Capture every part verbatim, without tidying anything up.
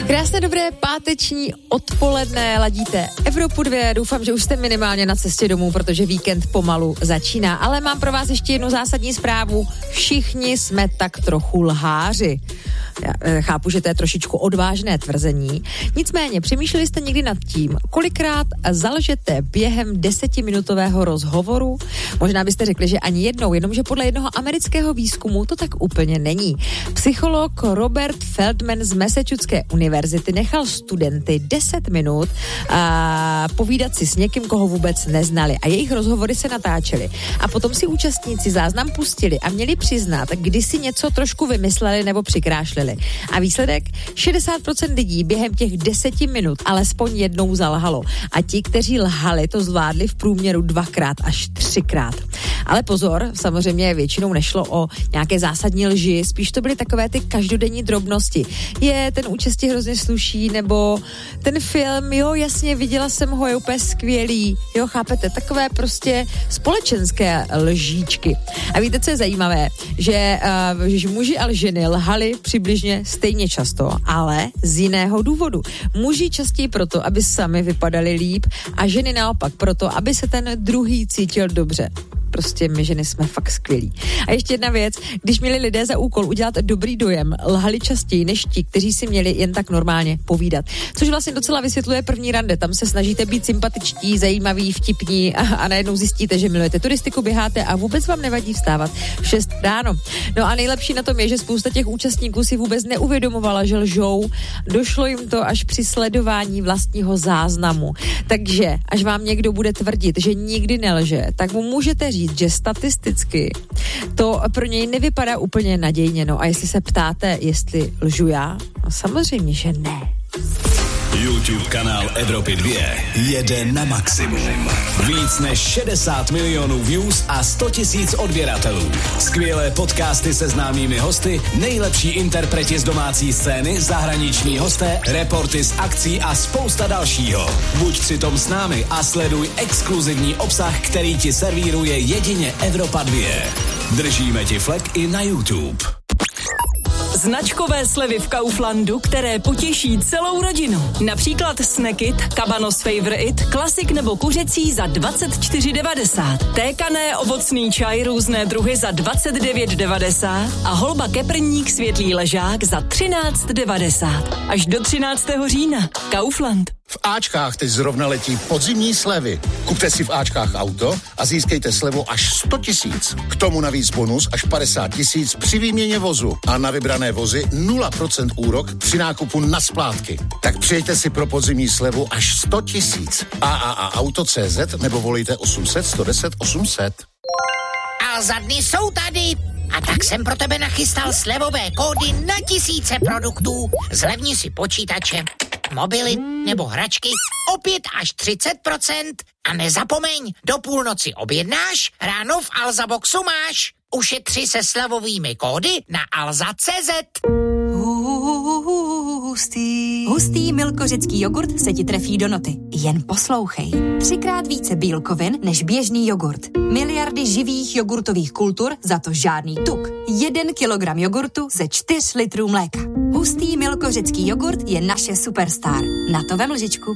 Krásné dobré páteční odpoledne, ladíte Evropu dva, doufám, že už jste minimálně na cestě domů, protože víkend pomalu začíná, ale mám pro vás ještě jednu zásadní zprávu, všichni jsme tak trochu lháři. Já chápu, že to je trošičku odvážné tvrzení, nicméně přemýšleli jste někdy nad tím, kolikrát zalžete během desetiminutového rozhovoru? Možná byste řekli, že ani jednou, jenomže podle jednoho amerického výzkumu to tak úplně není. Psycholog Robert Feldman z Massachusettské univerzity nechal studenty deset minut a povídat si s někým, koho vůbec neznali, a jejich rozhovory se natáčely. A potom si účastníci záznam pustili a měli přiznat, kdy si něco trošku vymysleli nebo přikrášlili. A výsledek? šedesát procent lidí během těch deseti minut alespoň jednou zalhalo. A ti, kteří lhali, to zvládli v průměru dvakrát až třikrát. Ale pozor, samozřejmě většinou nešlo o nějaké zásadní lži, spíš to byly takové ty každodenní drobnosti. Je, ten účest ti hrozně sluší, nebo ten film, jo, jasně, viděla jsem ho, je úplně skvělý. Jo, chápete, takové prostě společenské lžíčky. A víte, co je zajímavé? Že, uh, že muži a ženy lhali přibližně stejně často, ale z jiného důvodu. Muži častěji proto, aby sami vypadali líp, a ženy naopak proto, aby se ten druhý cítil dobře. Prostě my ženy jsme fakt skvělí. A ještě jedna věc, když měli lidé za úkol udělat dobrý dojem, lhali častěji než ti, kteří si měli jen tak normálně povídat. Což vlastně docela vysvětluje první rande. Tam se snažíte být sympatičtí, zajímaví, vtipní a, a najednou zjistíte, že milujete turistiku, běháte a vůbec vám nevadí vstávat v šest ráno. No a nejlepší na tom je, že spousta těch účastníků si vůbec neuvědomovala, že lžou. Došlo jim to až při sledování vlastního záznamu. Takže až vám někdo bude tvrdit, že nikdy nelže, tak mu můžete říct, že statisticky to pro něj nevypadá úplně nadějně. No a jestli se ptáte, jestli lžu já, no samozřejmě, že ne. YouTube kanál Evropy dva jede na maximum. Víc než šedesát milionů views a sto tisíc odběratelů. Skvělé podcasty se známými hosty, nejlepší interpreti z domácí scény, zahraniční hosté, reporty z akcí a spousta dalšího. Buď přitom s námi a sleduj exkluzivní obsah, který ti servíruje jedině Evropa dva. Držíme ti flek i na YouTube. Značkové slevy v Kauflandu, které potěší celou rodinu. Například Snackit, Cabanos Favorite, klasik nebo kuřecí za dvacet čtyři devadesát. Tékané ovocný čaj různé druhy za dvacet devět devadesát a holba keprník světlý ležák za třináct devadesát. Až do třináctého října. Kaufland. V Ačkách teď zrovna letí podzimní slevy. Kupte si v Ačkách auto a získejte slevu až sto tisíc. K tomu navíc bonus až padesát tisíc při výměně vozu. A na vybrané vozy nula procent úrok při nákupu na splátky. Tak přijďte si pro podzimní slevu až sto tisíc. A A A auto tečka cé zet nebo volejte osm set, sto deset, osm set. A za dny jsou tady. A tak jsem pro tebe nachystal slevové kódy na tisíce produktů. Zlevni si počítače, mobily nebo hračky o pět až třicet procent. A nezapomeň, do půlnoci objednáš, ráno v Alza Boxu máš. Ušetři se slevovými kódy na alza tečka cé zet. Hustý. Hustý milkořecký jogurt se ti trefí do noty. Jen poslouchej. Třikrát více bílkovin než běžný jogurt. Miliardy živých jogurtových kultur, za to žádný tuk. Jeden kilogram jogurtu ze čtyř litrů mléka. Hustý milkořecký jogurt je naše superstar. Na to vem lžičku.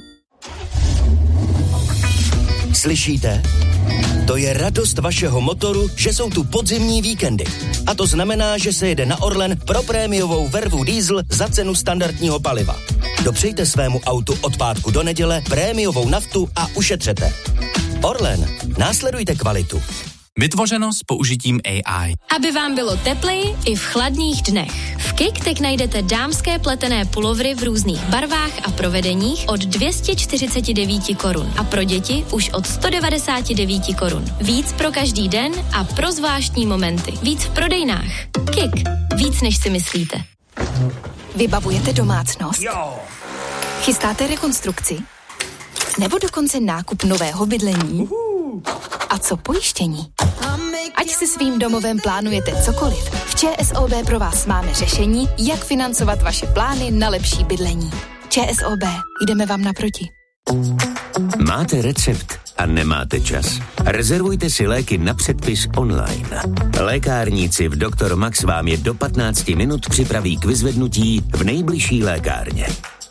Slyšíte? To je radost vašeho motoru, že jsou tu podzimní víkendy. A to znamená, že se jede na Orlen pro prémiovou vervu diesel za cenu standardního paliva. Dopřejte svému autu od pátku do neděle prémiovou naftu a ušetřete. Orlen, následujte kvalitu. Vytvořeno s použitím A I. Aby vám bylo tepleji i v chladných dnech. V Kik teď najdete dámské pletené pulovry v různých barvách a provedeních od dvě stě čtyřicet devět korun a pro děti už od sto devadesát devět korun. Víc pro každý den a pro zvláštní momenty. Víc v prodejnách. Kik. Víc než si myslíte. Vybavujete domácnost? Jo. Chystáte rekonstrukci? Nebo dokonce nákup nového bydlení? Uhu. A co pojištění? Ať si svým domovem plánujete cokoliv, v ČSOB pro vás máme řešení, jak financovat vaše plány na lepší bydlení. ČSOB, jdeme vám naproti. Máte recept a nemáte čas? Rezervujte si léky na předpis online. Lékárníci v doktor Max vám je do patnácti minut připraví k vyzvednutí v nejbližší lékárně.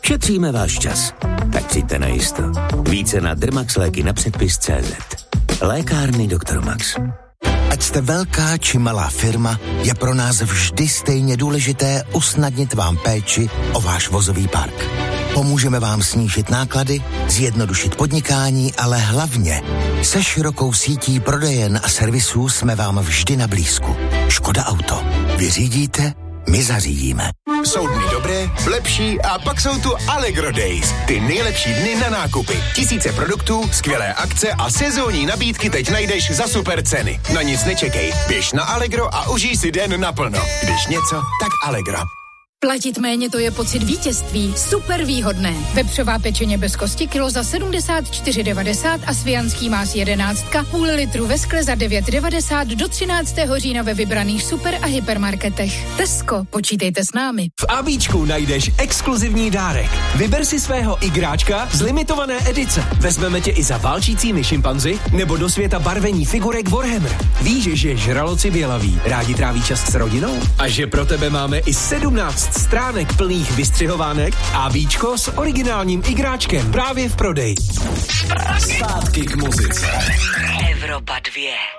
Šetříme váš čas. Tak přijďte na jisto. Více na dermaxléky na předpis tečka cé zet. Lékárny doktor Max. Ať jste velká či malá firma, je pro nás vždy stejně důležité usnadnit vám péči o váš vozový park. Pomůžeme vám snížit náklady, zjednodušit podnikání, ale hlavně se širokou sítí prodejen a servisů jsme vám vždy na blízku. Škoda Auto. Vy řídíte, my zařídíme. Jsou dny dobré, lepší a pak jsou tu Allegro Days. Ty nejlepší dny na nákupy. Tisíce produktů, skvělé akce a sezónní nabídky teď najdeš za super ceny. Na nic nečekej. Běž na Allegro a užij si den naplno. Když něco, tak Allegro. Platit méně, to je pocit vítězství. Super výhodné. Vepřová pečeně bez kosti kilo za sedmdesát čtyři devadesát a svijanský más jedenáctka půl litru ve skle za devět devadesát do třináctého října ve vybraných super a hypermarketech. Tesco, počítejte s námi. V ABíčku najdeš exkluzivní dárek. Vyber si svého igráčka z limitované edice. Vezmeme tě i za válčícími šimpanzi nebo do světa barvení figurek Warhammer. Víš, že žraloci bělaví rádi tráví čas s rodinou? A že pro tebe máme i sedmnáct stránek plných vystřihovánek a víčko s originálním igráčkem právě v prodeji. Zpátky k muzice. Evropa dvě.